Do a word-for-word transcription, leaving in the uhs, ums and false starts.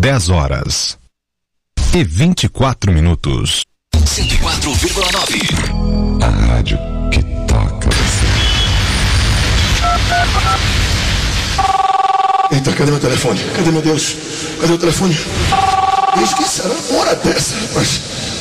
dez horas e vinte e quatro minutos. cento e quatro vírgula nove. A rádio que toca você. Eita, cadê meu telefone? Cadê, meu Deus? Cadê o telefone? Eles esqueceram uma hora dessa, rapaz.